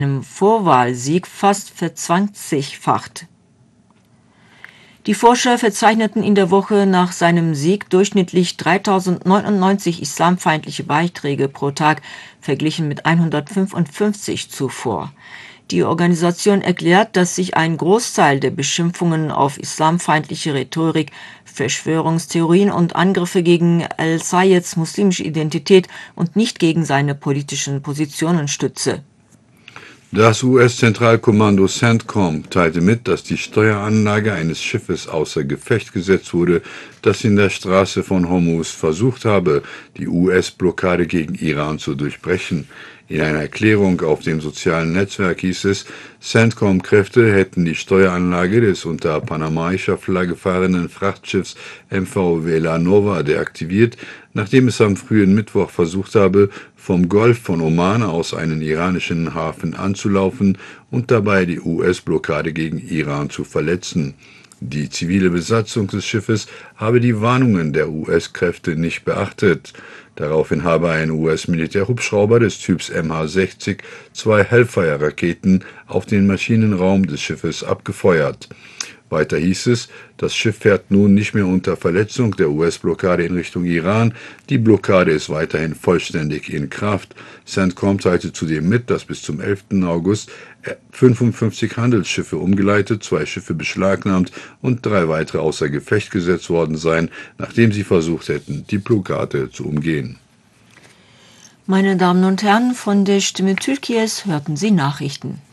einem Vorwahlsieg fast verzwanzigfacht. Die Forscher verzeichneten in der Woche nach seinem Sieg durchschnittlich 3099 islamfeindliche Beiträge pro Tag, verglichen mit 155 zuvor. Die Organisation erklärt, dass sich ein Großteil der Beschimpfungen auf islamfeindliche Rhetorik, Verschwörungstheorien und Angriffe gegen al-Sayeds muslimische Identität und nicht gegen seine politischen Positionen stütze. Das US-Zentralkommando CENTCOM teilte mit, dass die Steueranlage eines Schiffes außer Gefecht gesetzt wurde, das in der Straße von Hormuz versucht habe, die US-Blockade gegen Iran zu durchbrechen. In einer Erklärung auf dem sozialen Netzwerk hieß es, CENTCOM-Kräfte hätten die Steueranlage des unter panamaischer Flagge fahrenden Frachtschiffs MV Vela Nova deaktiviert, nachdem es am frühen Mittwoch versucht habe, vom Golf von Oman aus einen iranischen Hafen anzulaufen und dabei die US-Blockade gegen Iran zu verletzen. Die zivile Besatzung des Schiffes habe die Warnungen der US-Kräfte nicht beachtet. Daraufhin habe ein US-Militärhubschrauber des Typs MH-60 zwei Hellfire-Raketen auf den Maschinenraum des Schiffes abgefeuert. Weiter hieß es, das Schiff fährt nun nicht mehr unter Verletzung der US-Blockade in Richtung Iran. Die Blockade ist weiterhin vollständig in Kraft. CENTCOM teilte zudem mit, dass bis zum 11. August 55 Handelsschiffe umgeleitet, 2 Schiffe beschlagnahmt und 3 weitere außer Gefecht gesetzt worden seien, nachdem sie versucht hätten, die Blockade zu umgehen. Meine Damen und Herren, von der Stimme Türkies hörten Sie Nachrichten.